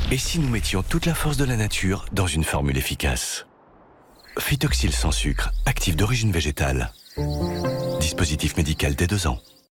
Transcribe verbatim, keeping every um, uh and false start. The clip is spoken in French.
Et si nous mettions toute la force de la nature dans une formule efficace? Phytoxyl sans sucre, actif d'origine végétale. Dispositif médical dès deux ans.